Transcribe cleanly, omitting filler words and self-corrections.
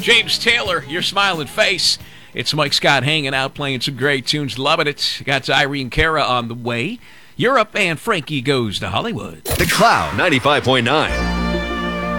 James Taylor, your smiling face. It's Mike Scott hanging out, playing some great tunes. Loving it. Got Irene Cara on the way. Europe, and Frankie Goes to Hollywood. The Cloud 95.9.